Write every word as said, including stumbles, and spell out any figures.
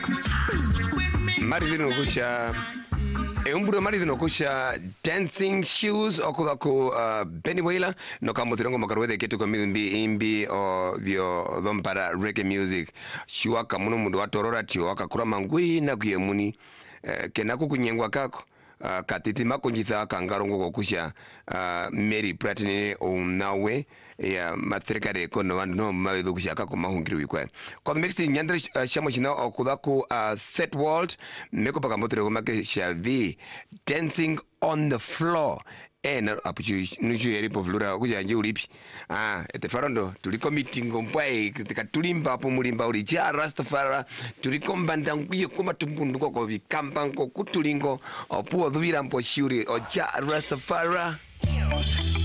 Maridino kusha e umburo maridino kusha Dancing Shoes okuda ku uh, Benny Wailer no kamutirongo makarwede ketu kwa mizimbi imbi o vyo dhompara reggae music shiwaka muno mundu watorora tiyo wakakura mangui na kuye muni uh, kenaku kunyengwa kako Uh, katiti makonjitha kangarongo kokusha uh, Mary Pratini unawe ya matrikare kono wandu no mawedu kusha kako mahungiri wikwe kwa mixti nyandri uh, shamo shina okudaku uh, Set World meko paka motre kumake shavi Dancing on the Floor ena apuchi nuju yeri po flura kuja nje ulipi ah ete farondo tuliko meeting mpwae tika tulimba hapo mulimba uli ja Rastafari tuliko mbandanguye kuma tumbunduko ko vikamba ko kutulingo opuo dhuvira mpo shuri o ja Rastafari.